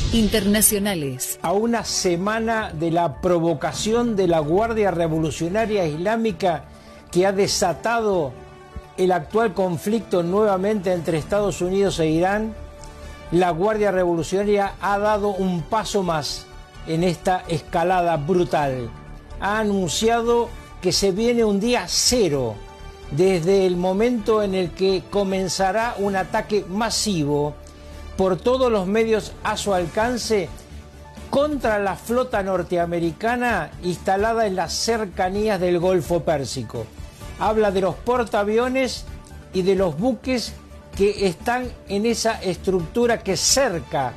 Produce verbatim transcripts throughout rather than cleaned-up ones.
Internacionales. A una semana de la provocación de la Guardia Revolucionaria Islámica que ha desatado el actual conflicto nuevamente entre Estados Unidos e Irán, la Guardia Revolucionaria ha dado un paso más en esta escalada brutal. Ha anunciado que se viene un día cero desde el momento en el que comenzará un ataque masivo por todos los medios a su alcance contra la flota norteamericana instalada en las cercanías del Golfo Pérsico. Habla de los portaaviones y de los buques que están en esa estructura que cerca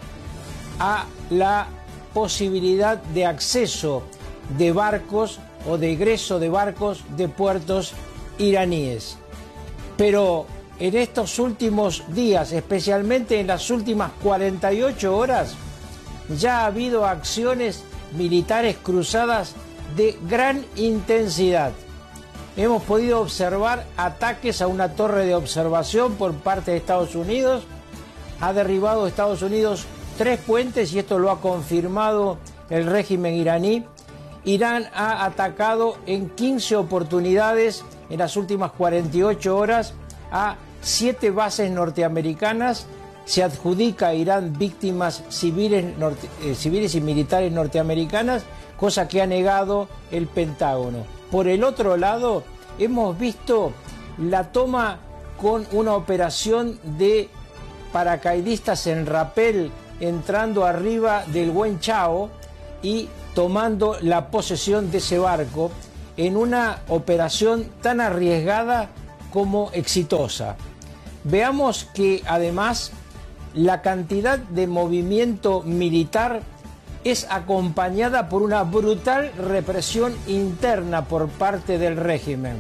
a la posibilidad de acceso de barcos o de egreso de barcos de puertos iraníes. Pero en estos últimos días, especialmente en las últimas cuarenta y ocho horas, ya ha habido acciones militares cruzadas de gran intensidad. Hemos podido observar ataques a una torre de observación por parte de Estados Unidos. Ha derribado Estados Unidos tres puentes y esto lo ha confirmado el régimen iraní. Irán ha atacado en quince oportunidades en las últimas cuarenta y ocho horas a siete bases norteamericanas. Se adjudica a Irán víctimas civiles, norte, eh, civiles y militares norteamericanas, cosa que ha negado el Pentágono. Por el otro lado, hemos visto la toma con una operación de paracaidistas en rapel entrando arriba del Wen Chao y tomando la posesión de ese barco en una operación tan arriesgada como exitosa. Veamos que además la cantidad de movimiento militar es acompañada por una brutal represión interna por parte del régimen.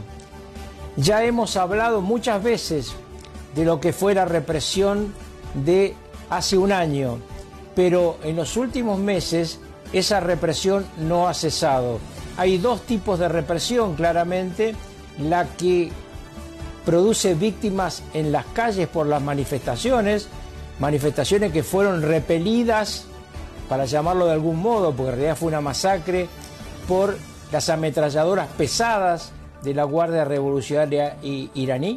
Ya hemos hablado muchas veces de lo que fue la represión de hace un año, pero en los últimos meses esa represión no ha cesado. Hay dos tipos de represión, claramente: la que produce víctimas en las calles por las manifestaciones, manifestaciones que fueron repelidas, para llamarlo de algún modo, porque en realidad fue una masacre, por las ametralladoras pesadas de la Guardia Revolucionaria iraní,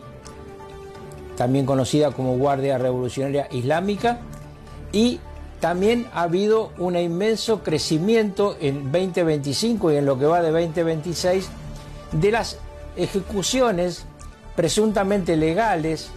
también conocida como Guardia Revolucionaria Islámica, y también ha habido un inmenso crecimiento en veinte veinticinco y en lo que va de veinte veintiséis de las ejecuciones presuntamente legales,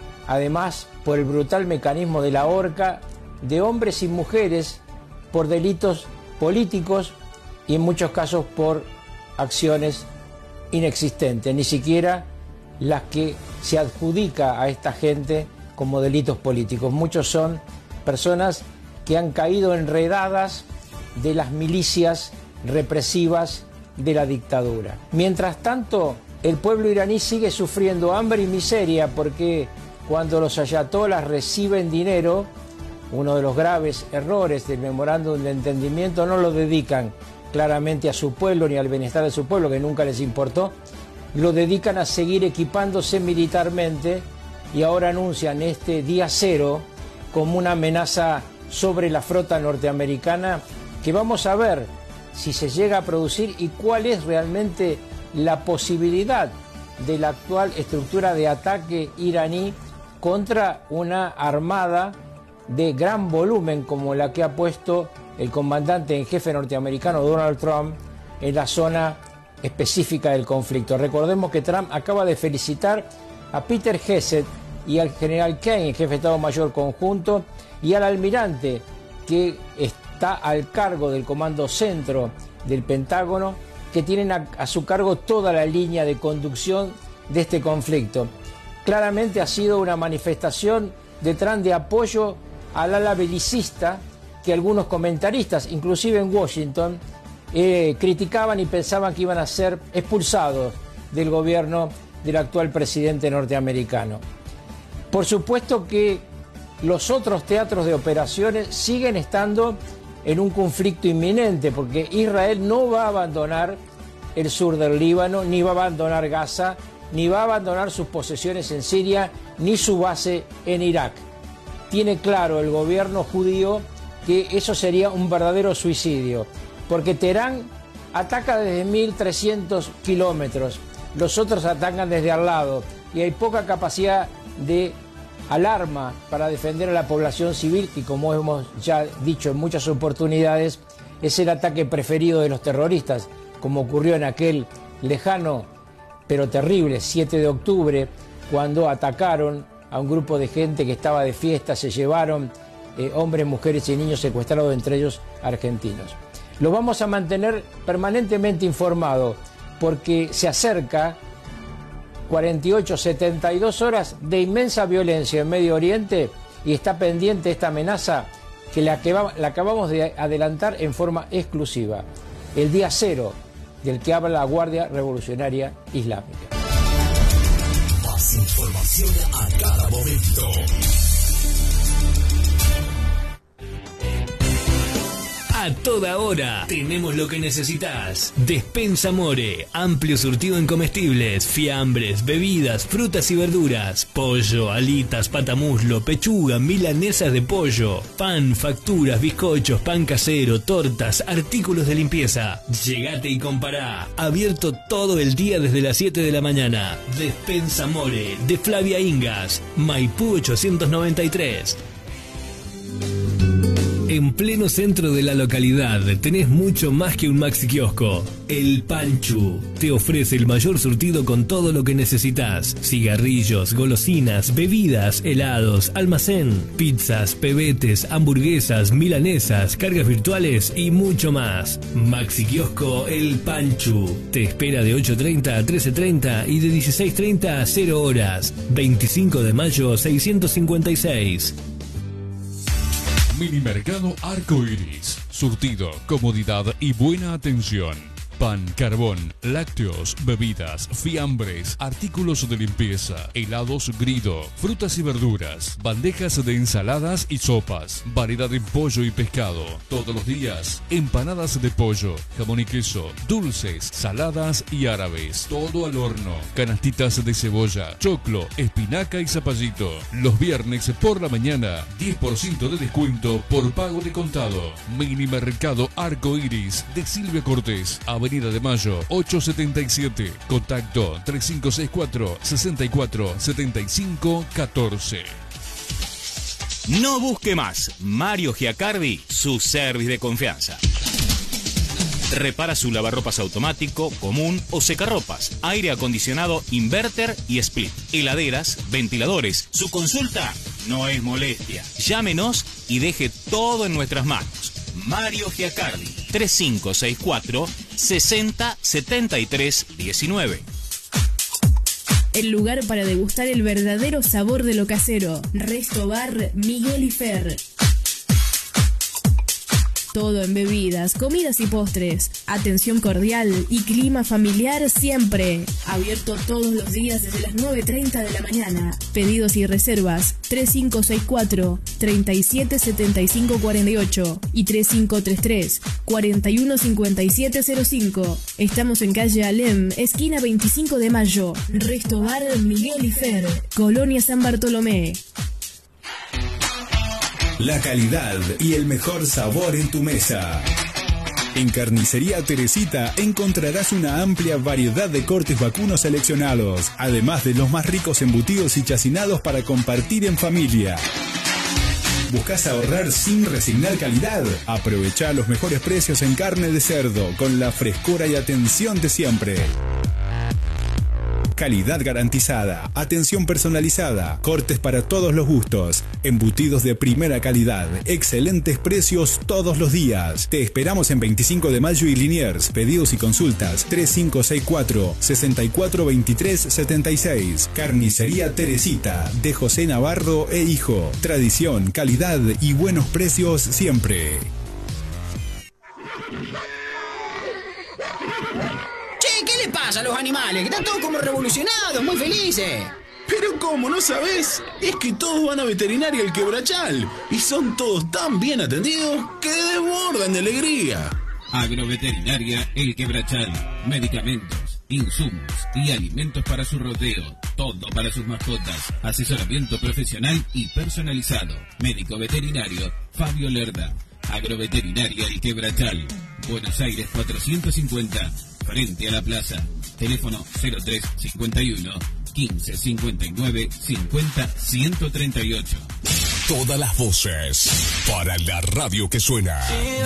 además por el brutal mecanismo de la horca, de hombres y mujeres por delitos políticos y en muchos casos por acciones inexistentes, ni siquiera las que se adjudica a esta gente como delitos políticos. Muchos son personas que han caído enredadas de las milicias represivas de la dictadura. Mientras tanto, el pueblo iraní sigue sufriendo hambre y miseria porque cuando los ayatolás reciben dinero, uno de los graves errores del memorándum de entendimiento, no lo dedican claramente a su pueblo ni al bienestar de su pueblo, que nunca les importó, lo dedican a seguir equipándose militarmente y ahora anuncian este día cero como una amenaza sobre la flota norteamericana que vamos a ver si se llega a producir y cuál es realmente la posibilidad de la actual estructura de ataque iraní contra una armada de gran volumen como la que ha puesto el comandante en jefe norteamericano Donald Trump en la zona específica del conflicto. Recordemos que Trump acaba de felicitar a Peter Hegseth y al general Kane, el jefe de Estado Mayor Conjunto, y al almirante que está al cargo del Comando Centro del Pentágono, que tienen a, a su cargo toda la línea de conducción de este conflicto. Claramente ha sido una manifestación de Trump de apoyo al ala belicista que algunos comentaristas, inclusive en Washington, eh, criticaban y pensaban que iban a ser expulsados del gobierno del actual presidente norteamericano. Por supuesto que los otros teatros de operaciones siguen estando en un conflicto inminente, porque Israel no va a abandonar el sur del Líbano, ni va a abandonar Gaza, ni va a abandonar sus posesiones en Siria, ni su base en Irak. Tiene claro el gobierno judío que eso sería un verdadero suicidio, porque Teherán ataca desde mil trescientos kilómetros, los otros atacan desde al lado y hay poca capacidad de alarma para defender a la población civil, que como hemos ya dicho en muchas oportunidades, es el ataque preferido de los terroristas, como ocurrió en aquel lejano pero terrible siete de octubre, cuando atacaron a un grupo de gente que estaba de fiesta, se llevaron eh, hombres, mujeres y niños secuestrados, entre ellos argentinos. Lo vamos a mantener permanentemente informado porque se acerca cuarenta y ocho, setenta y dos horas de inmensa violencia en Medio Oriente y está pendiente esta amenaza que la, que va, la acabamos de adelantar en forma exclusiva. El día cero del que habla la Guardia Revolucionaria Islámica. Más información a cada momento. A toda hora tenemos lo que necesitas. Despensa More, amplio surtido en comestibles, fiambres, bebidas, frutas y verduras, pollo, alitas, patamuslo, pechuga, milanesas de pollo, pan, facturas, bizcochos, pan casero, tortas, artículos de limpieza. Llegate y compará. Abierto todo el día desde las siete de la mañana. Despensa More, de Flavia Ingas, Maipú ochocientos noventa y tres. En pleno centro de la localidad tenés mucho más que un maxi kiosco. El Panchu te ofrece el mayor surtido con todo lo que necesitas: cigarrillos, golosinas, bebidas, helados, almacén, pizzas, pebetes, hamburguesas, milanesas, cargas virtuales y mucho más. Maxi kiosco El Panchu te espera de ocho treinta a trece treinta y de dieciséis treinta a cero horas. veinticinco de mayo seiscientos cincuenta y seis. Minimercado Arco Iris. Surtido, comodidad y buena atención. Pan, carbón, lácteos, bebidas, fiambres, artículos de limpieza, helados Grido, frutas y verduras, bandejas de ensaladas y sopas, variedad en pollo y pescado. Todos los días, empanadas de pollo, jamón y queso, dulces, saladas y árabes. Todo al horno. Canastitas de cebolla, choclo, espinaca y zapallito. Los viernes por la mañana, diez por ciento de descuento por pago de contado. Minimercado Arco Iris de Silvia Cortés, Avenida de Mayo ochocientos setenta y siete. Contacto tres cinco seis cuatro, seis cuatro siete cinco uno cuatro. No busque más. Mario Giacardi, su service de confianza. Repara su lavarropas automático, común o secarropas, aire acondicionado, inverter y split, heladeras, ventiladores. Su consulta no es molestia. Llámenos y deje todo en nuestras manos. Mario Giacardi, tres cinco seis cuatro, sesenta setenta y tres diecinueve. El lugar para degustar el verdadero sabor de lo casero. Resto Bar Miguel y Fer. Todo en bebidas, comidas y postres. Atención cordial y clima familiar siempre. Abierto todos los días desde las nueve treinta de la mañana. Pedidos y reservas tres cinco seis cuatro, treinta y siete setenta y cinco cuarenta y ocho y tres cinco tres tres, cuarenta y uno cincuenta y siete cero cinco. Estamos en calle Alem, esquina veinticinco de mayo. Resto Bar Miguel y Fer, Colonia San Bartolomé. La calidad y el mejor sabor en tu mesa. En Carnicería Teresita encontrarás una amplia variedad de cortes vacunos seleccionados, además de los más ricos embutidos y chacinados para compartir en familia. ¿Buscas ahorrar sin resignar calidad? Aprovecha los mejores precios en carne de cerdo, con la frescura y atención de siempre. Calidad garantizada, atención personalizada, cortes para todos los gustos, embutidos de primera calidad, excelentes precios todos los días. Te esperamos en veinticinco de mayo y Liniers. Pedidos y consultas tres cinco seis cuatro, seis cuatro dos tres siete seis. Carnicería Teresita, de José Navarro e Hijo. Tradición, calidad y buenos precios siempre. ¿Qué le pasa a los animales? Que están todos como revolucionados, muy felices. Pero ¿cómo? ¿No sabés? Es que todos van a Veterinaria El Quebrachal y son todos tan bien atendidos que desbordan de alegría. Agroveterinaria El Quebrachal. Medicamentos, insumos y alimentos para su rodeo. Todo para sus mascotas. Asesoramiento profesional y personalizado. Médico veterinario Fabio Lerda. Agroveterinaria El Quebrachal. Buenos Aires cuatrocientos cincuenta, frente a la plaza. Teléfono cero tres cincuenta y uno, quince cincuenta y nueve, cincuenta, ciento treinta y ocho. Todas las voces para la radio que suena.